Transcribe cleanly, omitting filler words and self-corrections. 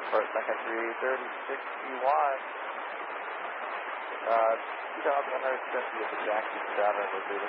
First, second, 330, 61. 2,170 with the Jackie 7 would be the